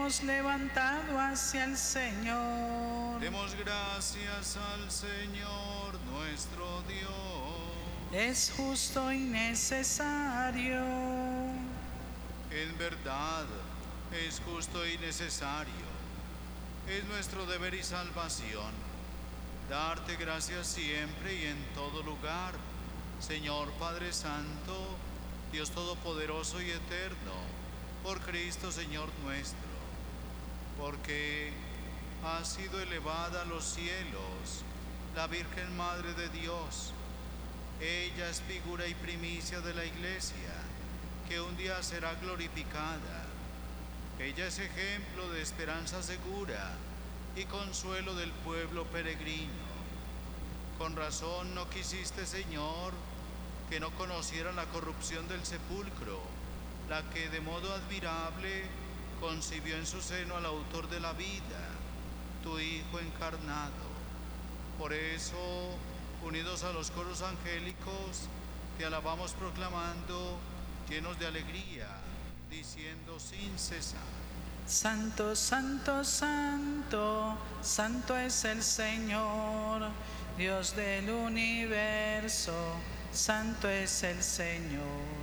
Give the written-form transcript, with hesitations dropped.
Hemos levantado hacia el Señor. Demos gracias al Señor nuestro Dios. Es justo y necesario. En verdad, es justo y necesario. Es nuestro deber y salvación darte gracias siempre y en todo lugar, Señor Padre Santo, Dios Todopoderoso y Eterno, por Cristo Señor nuestro, porque ha sido elevada a los cielos la Virgen Madre de Dios. Ella es figura y primicia de la Iglesia, que un día será glorificada. Ella es ejemplo de esperanza segura y consuelo del pueblo peregrino. Con razón no quisiste, Señor, que no conociera la corrupción del sepulcro, la que de modo admirable concibió en su seno al autor de la vida, tu Hijo encarnado. Por eso, unidos a los coros angélicos, te alabamos proclamando, llenos de alegría, diciendo sin cesar: Santo, santo, santo, santo es el Señor, Dios del universo, santo es el Señor.